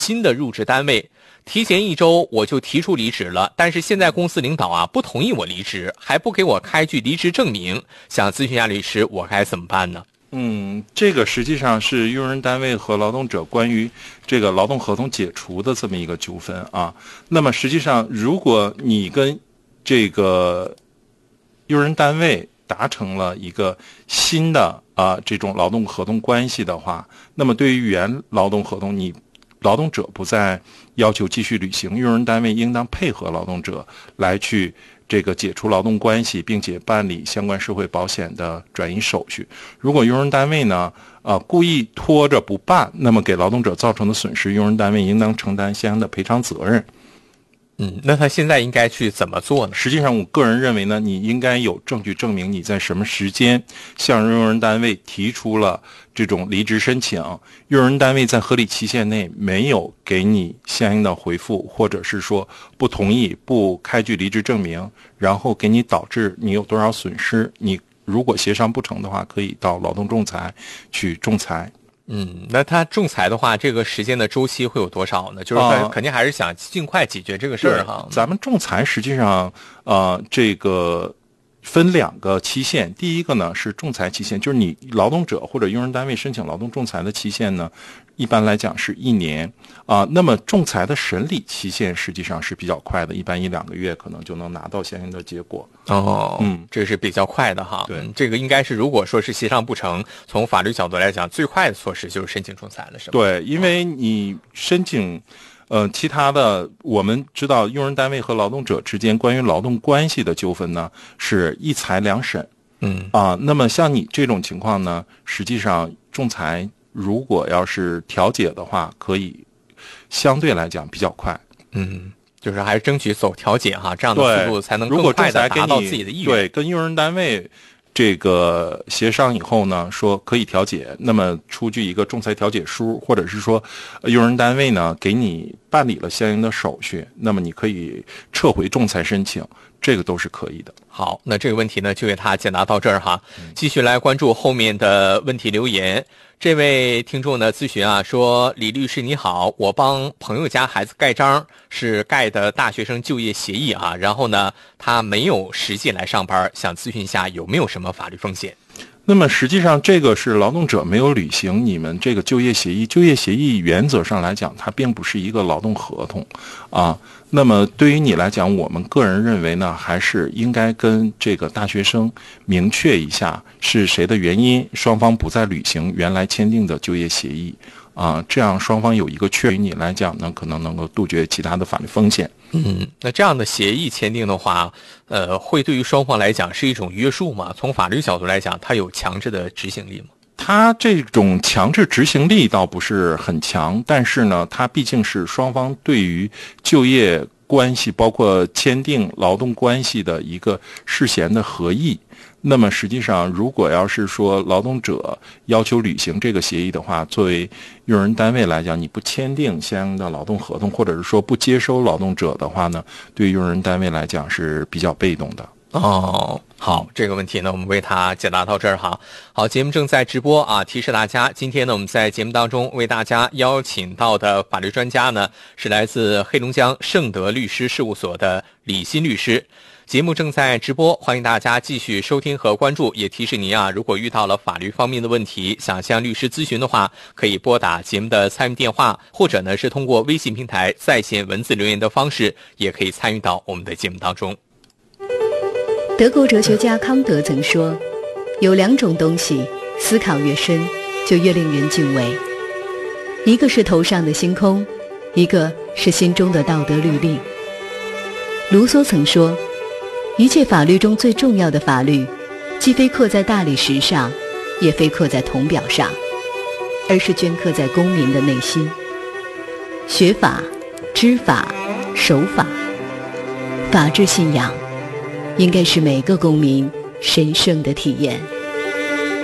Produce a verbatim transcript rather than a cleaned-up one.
新的入职单位，提前一周我就提出离职了，但是现在公司领导啊不同意我离职，还不给我开具离职证明，想咨询一下律师，我该怎么办呢？ 嗯，这个实际上是用人单位和劳动者关于这个劳动合同解除的这么一个纠纷啊。那么实际上，如果你跟这个用人单位达成了一个新的啊这种劳动合同关系的话，那么对于原劳动合同，你劳动者不再要求继续履行，用人单位应当配合劳动者来去这个解除劳动关系，并且办理相关社会保险的转移手续。如果用人单位呢，呃，故意拖着不办，那么给劳动者造成的损失，用人单位应当承担相应的赔偿责任。 嗯，那他现在应该去怎么做呢？ 实际上，我个人认为呢，你应该有证据证明你在什么时间向用人单位提出了这种离职申请，用人单位在合理期限内没有给你相应的回复，或者是说不同意、不开具离职证明，然后给你导致你有多少损失，你如果协商不成的话，可以到劳动仲裁去仲裁。 嗯，那他仲裁的话，这个时间的周期会有多少呢？就是他肯定还是想尽快解决这个事儿哈。 咱们仲裁实际上，呃，这个分两个期限。第一个呢是仲裁期限，就是你劳动者或者用人单位申请劳动仲裁的期限呢，一般来讲是一年啊、呃。那么仲裁的审理期限实际上是比较快的，一般一两个月可能就能拿到相应的结果。 哦，嗯，这是比较快的哈。 对、 嗯，这个应该是如果说是协商不成，从法律角度来讲，最快的措施就是申请仲裁了，是吗？ 对，因为你申请。呃，其他的我们知道，用人单位和劳动者之间关于劳动关系的纠纷呢，是一裁两审。 嗯啊，那么像你这种情况呢，实际上仲裁如果要是调解的话，可以相对来讲比较快。 嗯，就是还是争取走调解哈，这样的速度才能更快的达到自己的意愿。 对，跟用人单位这个协商以后呢，说可以调解，那么出具一个仲裁调解书，或者是说用人单位呢给你办理了相应的手续，那么你可以撤回仲裁申请，这个都是可以的。 好，那这个问题呢就给他解答到这儿哈。继续来关注后面的问题留言。这位听众呢咨询啊，说李律师你好，我帮朋友家孩子盖章，是盖的大学生就业协议啊，然后呢他没有实际来上班，想咨询一下有没有什么法律风险。 那么实际上这个是劳动者没有履行你们这个就业协议，就业协议原则上来讲它并不是一个劳动合同啊。那么对于你来讲，我们个人认为呢，还是应该跟这个大学生明确一下是谁的原因，双方不再履行原来签订的就业协议啊，这样双方有一个确认，你来讲呢，可能能够杜绝其他的法律风险。 嗯，那这样的协议签订的话，呃，会对于双方来讲是一种约束吗？从法律角度来讲，它有强制的执行力吗？ 它这种强制执行力倒不是很强，但是呢，它毕竟是双方对于就业关系，包括签订劳动关系的一个事先的合意。那么实际上，如果要是说劳动者要求履行这个协议的话，作为用人单位来讲，你不签订相应的劳动合同，或者是说不接收劳动者的话呢，对于用人单位来讲是比较被动的。 哦，好，这个问题呢，我们为他解答到这儿哈。好，节目正在直播啊，提示大家，今天呢，我们在节目当中为大家邀请到的法律专家呢，是来自黑龙江盛德律师事务所的李欣律师。节目正在直播，欢迎大家继续收听和关注。也提示您啊，如果遇到了法律方面的问题，想向律师咨询的话，可以拨打节目的参与电话，或者呢是通过微信平台在线文字留言的方式，也可以参与到我们的节目当中。 德国哲学家康德曾说，有两种东西，思考越深，就越令人敬畏。一个是头上的星空，一个是心中的道德律令。卢梭曾说，一切法律中最重要的法律，既非刻在大理石上，也非刻在铜表上，而是镌刻在公民的内心。学法、知法、守法，法治信仰应该是每个公民神圣的体验。